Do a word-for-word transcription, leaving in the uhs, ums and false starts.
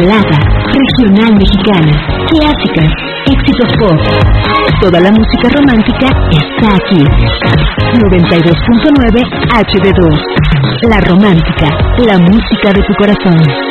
balada, regional mexicana, clásicas, éxitos pop. Toda la música romántica está aquí. noventa y dos punto nueve H D dos. La Romántica, la música de tu corazón.